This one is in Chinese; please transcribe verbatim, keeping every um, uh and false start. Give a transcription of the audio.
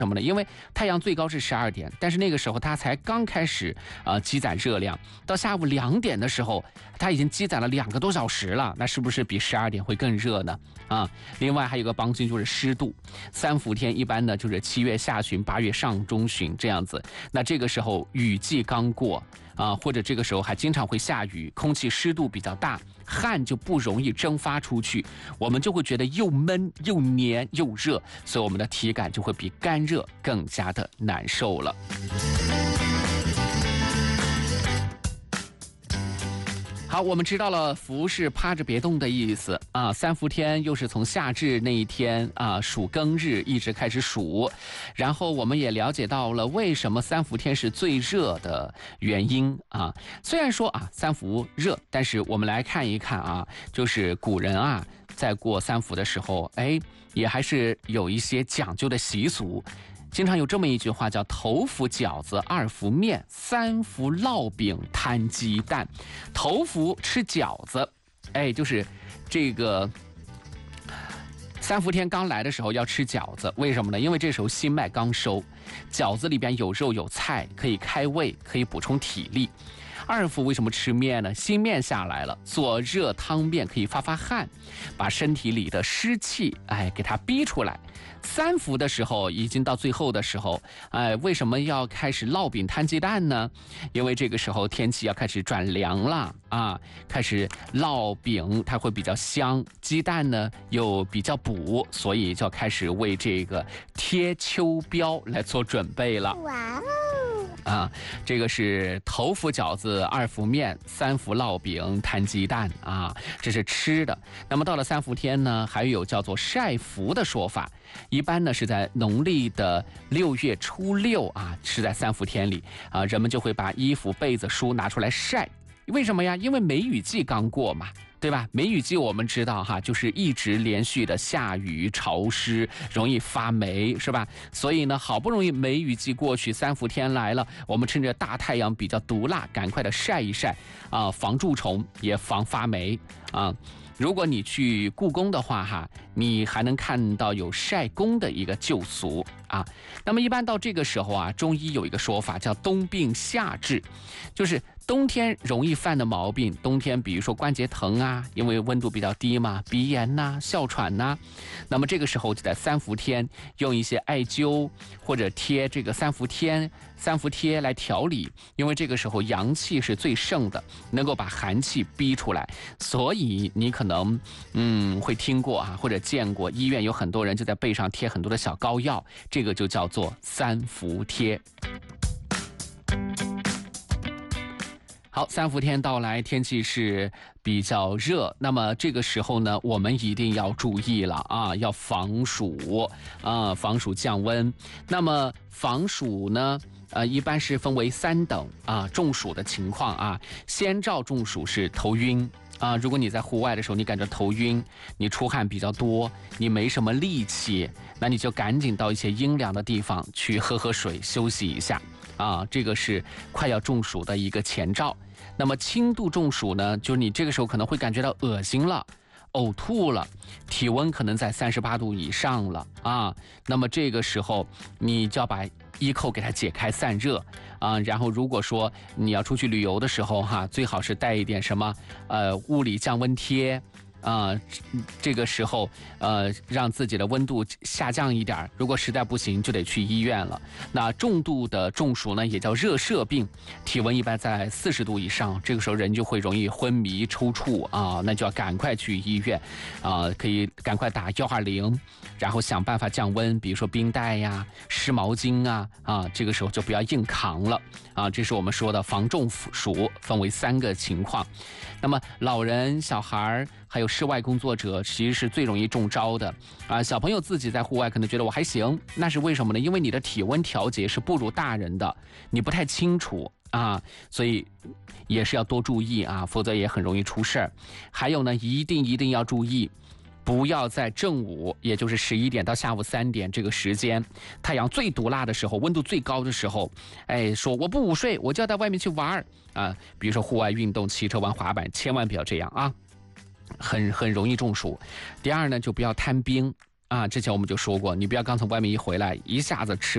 什么呢？因为太阳最高是十二点，但是那个时候它才刚开始呃积攒热量，到下午两点的时候，它已经积攒了两个多小时了，那是不是比十二点会更热呢？啊，另外还有个帮助就是湿度，三伏天一般呢就是七月下旬、八月上中旬这样子，那这个时候雨季刚过啊，或者这个时候还经常会下雨，空气湿度比较大，汗就不容易蒸发出去，我们就会觉得又闷又黏又热，所以我们的体感就会比干热更加的难受了。好，我们知道了伏是趴着别动的意思啊，三伏天又是从夏至那一天啊数庚日一直开始数，然后我们也了解到了为什么三伏天是最热的原因啊。虽然说啊三伏热，但是我们来看一看啊，就是古人啊在过三伏的时候，哎，也还是有一些讲究的习俗。经常有这么一句话叫头伏饺子，二伏面，三伏烙饼，摊鸡蛋。头伏吃饺子，哎，就是这个三伏天刚来的时候要吃饺子，为什么呢？因为这时候新麦刚收，饺子里边有肉有菜，可以开胃，可以补充体力。二伏为什么吃面呢？新面下来了，做热汤面可以发发汗，把身体里的湿气哎给它逼出来。三伏的时候已经到最后的时候，哎，为什么要开始烙饼摊鸡蛋呢？因为这个时候天气要开始转凉了啊，开始烙饼它会比较香，鸡蛋呢又比较补，所以就要开始为这个贴秋膘来做准备了。哇哦！啊，这个是头伏饺子，二伏面，三伏烙饼，摊鸡蛋啊，这是吃的。那么到了三伏天呢，还有叫做晒伏的说法，一般呢是在农历的六月初六啊，是在三伏天里啊，人们就会把衣服、被子、书拿出来晒。为什么呀？因为梅雨季刚过嘛，对吧？梅雨季我们知道哈，就是一直连续的下雨、潮湿，容易发霉，是吧？所以呢，好不容易梅雨季过去，三伏天来了，我们趁着大太阳比较毒辣，赶快的晒一晒啊，防蛀虫也防发霉啊。如果你去故宫的话哈，你还能看到有晒功的一个旧俗啊。那么一般到这个时候啊，中医有一个说法叫冬病夏治，就是冬天容易犯的毛病，冬天比如说关节疼啊，因为温度比较低嘛，鼻炎呐、啊、哮喘呐、啊，那么这个时候就在三伏天用一些艾灸或者贴这个三伏天三伏贴来调理，因为这个时候阳气是最盛的，能够把寒气逼出来，所以你可能嗯会听过啊，或者见过医院有很多人就在背上贴很多的小膏药，这个就叫做三伏贴。好，三伏天到来，天气是比较热，那么这个时候呢，我们一定要注意了啊，要防暑啊，防暑降温。那么防暑呢，呃，一般是分为三等啊，中暑的情况啊，先兆中暑是头晕。啊，如果你在户外的时候，你感觉头晕，你出汗比较多，你没什么力气，那你就赶紧到一些阴凉的地方去喝喝水，休息一下。啊，这个是快要中暑的一个前兆。那么轻度中暑呢，就是你这个时候可能会感觉到恶心了、呕吐了，体温可能在三十八度以上了啊。那么这个时候你就要把衣扣给它解开散热啊，然后如果说你要出去旅游的时候哈，最好是带一点什么呃物理降温贴。啊、呃，这个时候，呃，让自己的温度下降一点，如果实在不行，就得去医院了。那重度的中暑呢，也叫热射病，体温一般在四十度以上，这个时候人就会容易昏迷抽搐啊，那就要赶快去医院，啊，可以赶快打幺二零，然后想办法降温，比如说冰袋呀、湿毛巾啊，啊，这个时候就不要硬扛了啊。这是我们说的防中暑，分为三个情况。那么老人、小孩还有室外工作者其实是最容易中招的啊。小朋友自己在户外可能觉得我还行，那是为什么呢？因为你的体温调节是不如大人的，你不太清楚啊，所以也是要多注意啊，否则也很容易出事儿。还有呢，一定一定要注意，不要在正午，也就是十一点到下午三点这个时间，太阳最毒辣的时候，温度最高的时候，哎，说我不午睡，我就要到外面去玩啊。比如说户外运动，骑车、玩滑板，千万不要这样啊，很很容易中暑。第二呢，就不要贪冰啊，之前我们就说过，你不要刚从外面一回来，一下子吃